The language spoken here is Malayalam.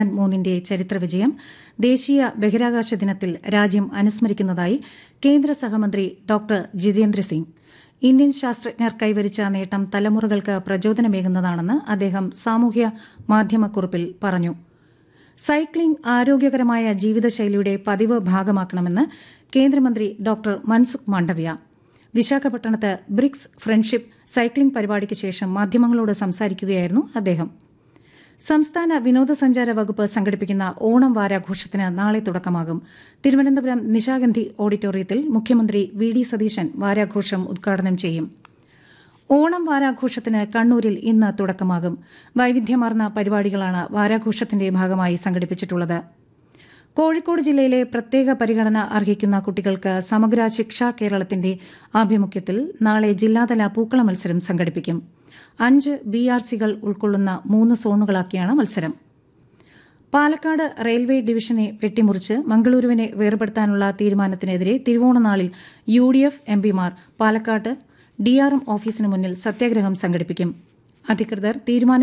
3 ചരിത്ര വിജയം ദേശീയ ബഹിരാകാശ ദിനത്തിൽ രാജ്യം അനുസ്മരിക്കുന്നതായി കേന്ദ്ര സഹമന്ത്രി ഡോക്ടർ ജിതേന്ദ്ര സിംഗ്. ഇന്ത്യൻ ശാസ്ത്രജ്ഞർ കൈവരിച്ച നേട്ടം തലമുറകൾക്ക് പ്രചോദനമേകുന്നതാണെന്ന് അദ്ദേഹം സാമൂഹ്യ മാധ്യമക്കുറിപ്പിൽ പറഞ്ഞു. സൈക്ലിംഗ് ആരോഗ്യകരമായ ജീവിതശൈലിയുടെ പതിവ് ഭാഗമാക്കണമെന്ന് കേന്ദ്രമന്ത്രി ഡോക്ടർ മൻസുഖ് മാണ്ഡവ്യ. വിശാഖപട്ടണത്ത് ബ്രിക്സ് ഫ്രണ്ട്ഷിപ്പ് സൈക്ലിംഗ് പരിപാടിക്ക് ശേഷം മാധ്യമങ്ങളോട് സംസാരിക്കുകയായിരുന്നു അദ്ദേഹം. സംസ്ഥാന വിനോദസഞ്ചാര വകുപ്പ് സംഘടിപ്പിക്കുന്ന ഓണം വാരാഘോഷത്തിന് നാളെ തുടക്കമാകും. തിരുവനന്തപുരം നിശാഗന്ധി ഓഡിറ്റോറിയത്തിൽ മുഖ്യമന്ത്രി വി.ഡി. സതീശൻ വാരാഘോഷം ഉദ്ഘാടനം ചെയ്യും. ഓണം വാരാഘോഷത്തിന് കണ്ണൂരിൽ ഇന്ന് തുടക്കമാകും. വൈവിധ്യമാർന്ന പരിപാടികളാണ് വാരാഘോഷത്തിന്റെ ഭാഗമായി സംഘടിപ്പിച്ചിട്ടുള്ളത്. കോഴിക്കോട് ജില്ലയിലെ പ്രത്യേക പരിഗണന അർഹിക്കുന്ന കുട്ടികൾക്ക് സമഗ്ര ശിക്ഷ കേരളത്തിന്റെ ആഭിമുഖ്യത്തിൽ നാളെ ജില്ലാതല പൂക്കള മത്സരം സംഘടിപ്പിക്കും. 5 BRCകൾ ഉൾക്കൊള്ളുന്ന 3 സോണുകളാക്കിയാണ് മത്സരം. പാലക്കാട് റെയിൽവേ ഡിവിഷനെ വെട്ടിമുറിച്ച് മംഗളൂരുവിനെ വേർപെടുത്താനുള്ള തീരുമാനത്തിനെതിരെ തിരുവോണനാളിൽ UDF MPമാർ പാലക്കാട്ട് DRM ഓഫീസിന് മുന്നിൽ സത്യാഗ്രഹം സംഘടിപ്പിക്കും. അധികൃതർ തീരുമാനം